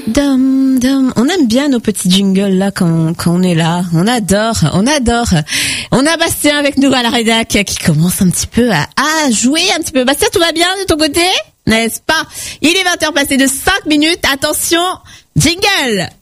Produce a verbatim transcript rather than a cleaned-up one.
Dum, dum. On aime bien nos petits jingles là quand, quand on est là. On adore, on adore. On a Bastien avec nous à la rédac qui commence un petit peu à, à jouer un petit peu. Bastien, tout va bien de ton côté? N'est-ce pas? Il est vingt heures passées de cinq minutes. Attention, jingle!